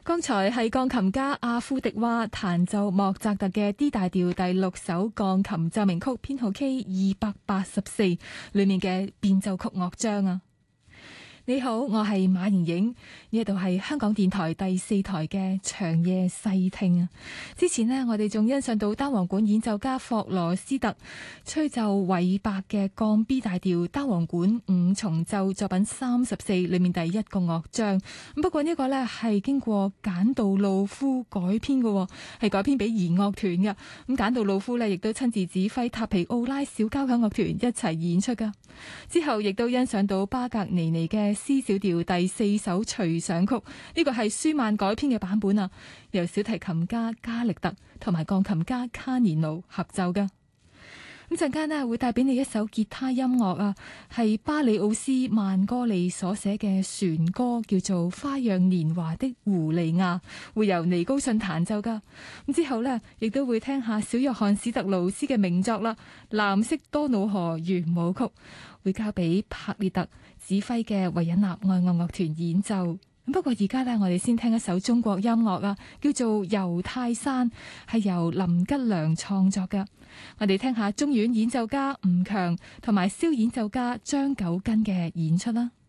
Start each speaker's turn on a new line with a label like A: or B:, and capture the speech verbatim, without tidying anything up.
A: 剛才係鋼琴家阿夫迪娃彈奏莫扎特嘅 D 大調第六首鋼琴奏鳴曲編號 K 二百八十四裏面嘅變奏曲樂章啊。你好，我係馬盈影，呢度係香港電台第四台嘅長夜細聽啊。之前呢，我哋仲欣賞到單簧管演奏家霍羅斯特吹奏韋伯嘅降 B 大調單簧管五重奏作品三十四裏面第一個樂章。不過呢個呢，係經過簡道路夫改編嘅，係改編俾弦樂團嘅。咁簡道路夫呢，亦都親自指揮塔皮奧拉小交響樂團一齊演出噶。之後亦都欣賞到巴格尼尼嘅 C 小調第四首隨想曲，呢個係舒曼改編嘅版本啊，由小提琴家加力特同埋鋼琴家卡尼奴合奏噶。咁陣間呢會帶俾你一首吉他音樂啊，係巴里奧斯曼哥利所寫嘅船歌，叫做《花樣年華的胡利亞》，會由尼高遜彈奏噶。咁之後呢，亦都會聽下小約翰史特勞斯嘅名作啦，《藍色多瑙河圓舞曲》，會交俾帕列特指揮嘅維也納愛樂樂團演奏。不過而家呢，我哋先聽一首中國音樂啊，叫做《遊泰山》，係由林吉良創作嘅。我哋聽下中阮演奏家吳強同埋簫演奏家張九根嘅演出啦。